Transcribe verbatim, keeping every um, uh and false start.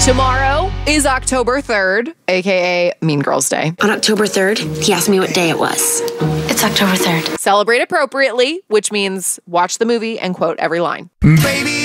Tomorrow is October third, a k a. Mean Girls Day. On October third, he asked me what day it was. It's October third. Celebrate appropriately, which means watch the movie and quote every line. Baby.